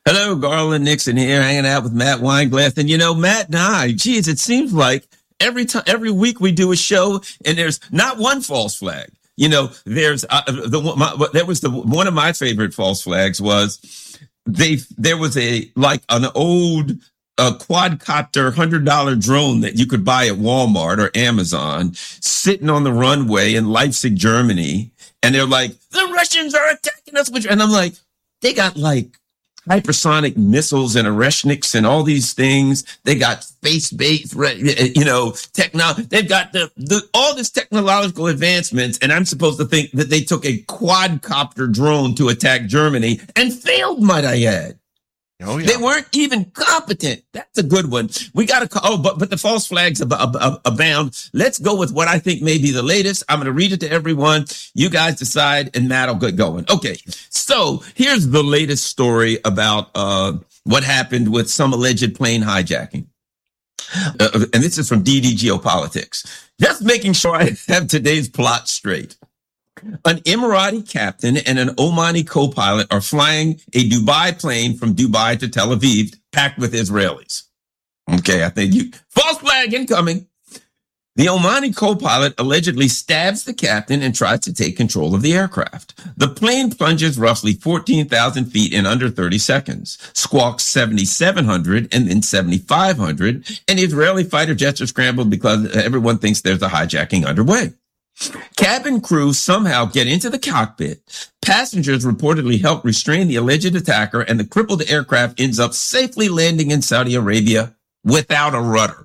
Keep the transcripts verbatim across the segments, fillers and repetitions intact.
Hello, Garland Nixon here, hanging out with Matt Weinglass. And you know, Matt and I, geez, it seems like every time, every week we do a show and there's not one false flag. You know, there's uh, the my, there was the one of my favorite false flags was they there was a like an old a quadcopter hundred dollar drone that you could buy at Walmart or Amazon sitting on the runway in Leipzig, Germany. And they're like, the Russians are attacking us. And I'm like, they got like hypersonic missiles and Oreshniks and all these things. They got space-based, you know, technology. They've got the, the all this technological advancements. And I'm supposed to think that they took a quadcopter drone to attack Germany and failed, might I add. Oh, yeah. They weren't even competent. That's a good one. We got to, oh, but, but the false flags ab- ab- abound. Let's go with what I think may be the latest. I'm going to read it to everyone. You guys decide, and Matt will get going. Okay. So here's the latest story about, uh, what happened with some alleged plane hijacking. Uh, and this is from D D Geopolitics. Just making sure I have today's plot straight. An Emirati captain and an Omani co-pilot are flying a Dubai plane from Dubai to Tel Aviv, packed with Israelis. Okay, I think you... False flag incoming. The Omani co-pilot allegedly stabs the captain and tries to take control of the aircraft. The plane plunges roughly fourteen thousand feet in under thirty seconds, squawks seventy-seven hundred and then seventy-five hundred, and the Israeli fighter jets are scrambled because everyone thinks there's a hijacking underway. Cabin crew somehow get into the cockpit. Passengers reportedly help restrain the alleged attacker, and the crippled aircraft ends up safely landing in Saudi Arabia without a rudder.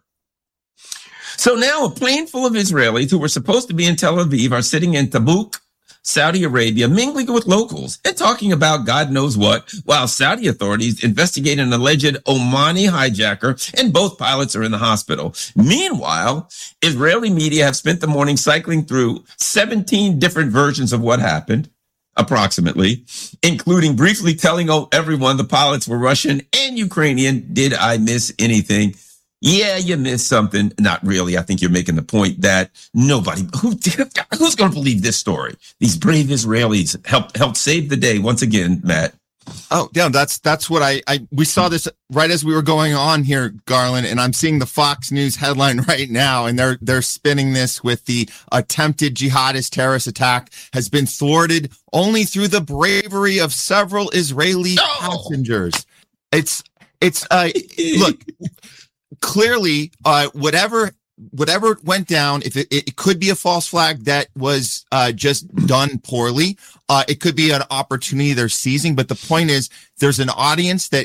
So now a plane full of Israelis who were supposed to be in Tel Aviv are sitting in Tabuk, Saudi Arabia, mingling with locals and talking about God knows what, while Saudi authorities investigate an alleged Omani hijacker, and both pilots are in the hospital. Meanwhile, Israeli media have spent the morning cycling through seventeen different versions of what happened, approximately, including briefly telling everyone the pilots were Russian and Ukrainian. Did I miss anything? Yeah, you missed something. Not really. I think you're making the point that nobody, who, who's going to believe this story? These brave Israelis helped, helped save the day once again, Matt. Oh, yeah, that's, that's what I, I, we saw this right as we were going on here, Garland, and I'm seeing the Fox News headline right now, and they're, they're spinning this with the attempted jihadist terrorist attack has been thwarted only through the bravery of several Israeli oh. passengers. It's, it's, uh, look, clearly, uh, whatever, whatever went down, if it, it could be a false flag that was, uh, just done poorly. Uh, it could be an opportunity they're seizing, but the point is there's an audience that